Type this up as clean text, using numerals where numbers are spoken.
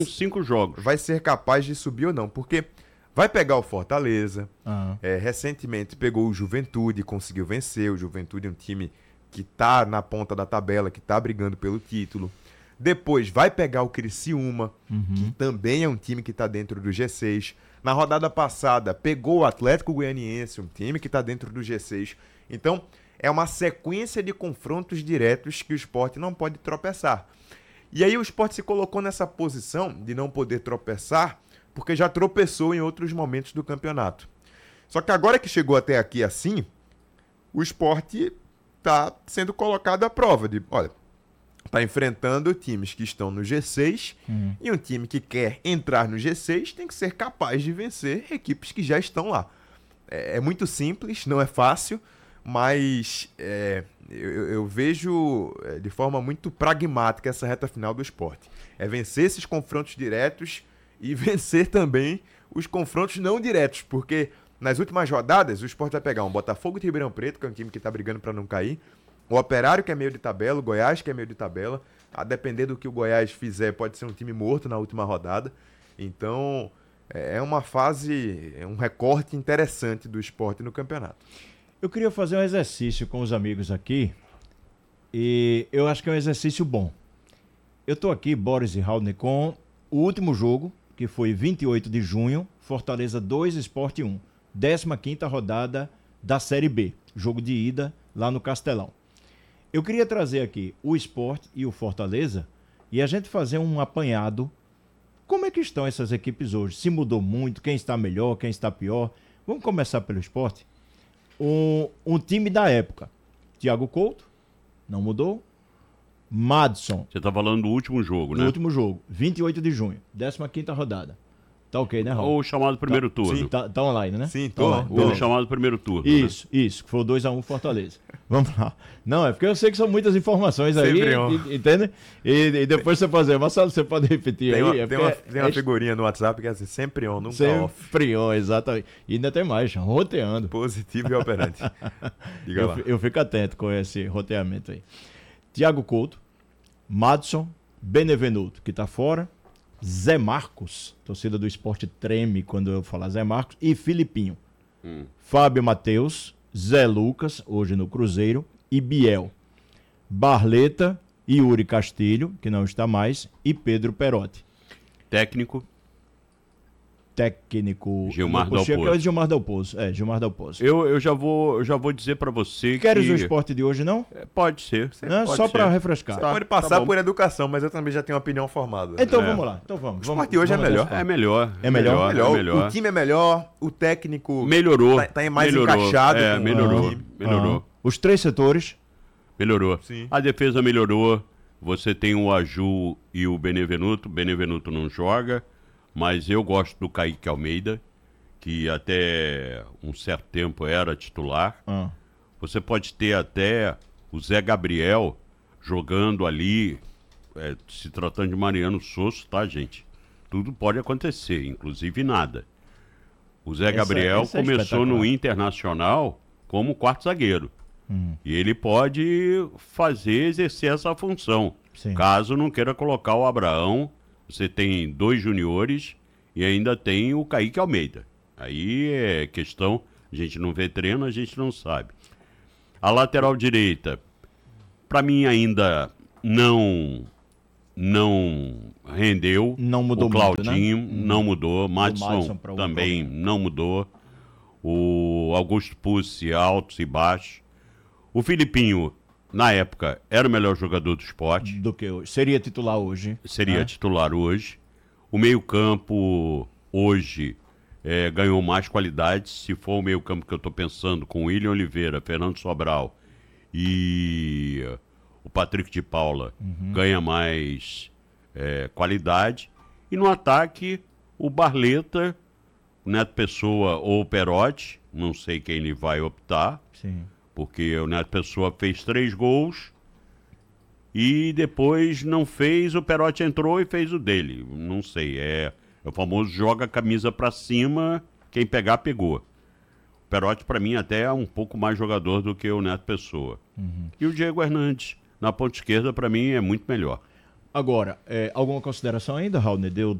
5 jogos. vai ser capaz de subir ou não, porque vai pegar o Fortaleza, Aham. recentemente pegou o Juventude, conseguiu vencer, o Juventude é um time que tá na ponta da tabela, que tá brigando pelo título. Depois vai pegar o Criciúma, que também é um time que tá dentro do G6. Na rodada passada, pegou o Atlético Goianiense, um time que tá dentro do G6. Então, é uma sequência de confrontos diretos que o Sport não pode tropeçar. E aí o Sport se colocou nessa posição de não poder tropeçar, porque já tropeçou em outros momentos do campeonato. Só que agora que chegou até aqui assim, o Sport está sendo colocado à prova de, olha, está enfrentando times que estão no G6 e um time que quer entrar no G6 tem que ser capaz de vencer equipes que já estão lá. É muito simples, não é fácil, mas eu vejo de forma muito pragmática essa reta final do Sport. É vencer esses confrontos diretos e vencer também os confrontos não diretos, porque nas últimas rodadas o Sport vai pegar um Botafogo de Ribeirão Preto, que é um time que está brigando para não cair, o Operário, que é meio de tabela, o Goiás, que é meio de tabela. A depender do que o Goiás fizer, pode ser um time morto na última rodada. Então, é uma fase, é um recorte interessante do Sport no campeonato. Eu queria fazer um exercício com os amigos aqui e eu acho que é um exercício bom. Eu estou aqui, Boris e Raul, com o último jogo, que foi 28 de junho, Fortaleza 2, Sport 1. 15ª rodada da Série B, jogo de ida lá no Castelão. Eu queria trazer aqui o Sport e o Fortaleza e a gente fazer um apanhado. Como é que estão essas equipes hoje? Se mudou muito? Quem está melhor? Quem está pior? Vamos começar pelo Sport. Um time da época. Thiago Couto, não mudou. Madson. Você tá falando do último jogo, né? No último jogo, 28 de junho, 15ª rodada. Tá ok, né, Raul? Ou o chamado primeiro turno. sim. Tá online, né? Sim, Tá tô. online. Ou o Beleza. chamado primeiro turno. Isso, que foi o 2-1 Fortaleza. Vamos lá. Não, é porque eu sei que são muitas informações aí, Sempre on. entende? E depois você fazer, Marcelo, você pode repetir Tem, aí? tem uma figurinha no WhatsApp que é assim, sempre on, nunca off. Sempre on, exatamente. E ainda tem mais, roteando. Positivo e operante. Diga lá. Eu fico atento com esse roteamento aí. Thiago Couto, Madson, Benevenuto, que tá fora, Zé Marcos, torcida do Sport treme quando eu falar Zé Marcos, e Filipinho. Fábio Matheus, Zé Lucas, hoje no Cruzeiro, e Biel. Barleta, Yuri Castilho, que não está mais, e Pedro Perotti. Técnico. Técnico... Gilmar não, Dalpozo. é Gilmar Dalpozo. É, Gilmar Dalpozo. Eu já vou dizer pra você Queres que... o Sport de hoje, não? Pode ser. Não, pode só ser. para refrescar. Você pode passar por educação, mas eu também já tenho uma opinião formada. Então vamos lá. Então vamos. O Sport de hoje é melhor. É melhor. É melhor? É melhor. O time é melhor, o técnico Melhorou. tá mais melhorou. encaixado. É, com o melhorou. time. Melhorou. Os 3 setores. Melhorou. Sim. A defesa melhorou. Você tem o Aju e o Benevenuto. Benevenuto não joga, mas eu gosto do Kaique Almeida, que até um certo tempo era titular. Você pode ter até o Zé Gabriel jogando ali, se tratando de Mariano Sosso, tá, gente? Tudo pode acontecer, inclusive nada. O Zé Gabriel essa é começou no espetacular. Internacional como quarto zagueiro. E ele pode exercer essa função. Sim. Caso não queira colocar o Abraão, você tem 2 juniores e ainda tem o Kaique Almeida. Aí é questão, a gente não vê treino, a gente não sabe. A lateral direita, para mim ainda não rendeu. Não mudou o muito, Claudinho né? não mudou, Madison Madison pra o também não mudou. O Augusto Pucci, altos e baixos. O Filipinho, na época, era o melhor jogador do Sport. Do que hoje. Seria titular hoje. Seria titular hoje. O meio-campo, hoje, ganhou mais qualidade. Se for o meio-campo que eu estou pensando, com William Oliveira, Fernando Sobral e o Patrick de Paula, ganha mais qualidade. E no ataque, o Barleta, o Neto Pessoa ou o Perotti, não sei quem ele vai optar. Sim. Porque o Neto Pessoa fez 3 gols e depois não fez, o Perotti entrou e fez o dele. Não sei, é o famoso joga a camisa pra cima, quem pegar, pegou. O Perotti, pra mim, até é um pouco mais jogador do que o Neto Pessoa. E o Diego Hernandes, na ponta esquerda, pra mim, é muito melhor. Agora, alguma consideração ainda, Raul? Deu